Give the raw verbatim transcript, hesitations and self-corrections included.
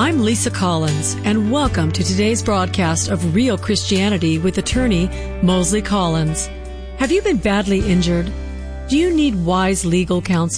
I'm Lisa Collins, and welcome to today's broadcast of Real Christianity with attorney Mosley Collins. Have you been badly injured? Do you need wise legal counsel?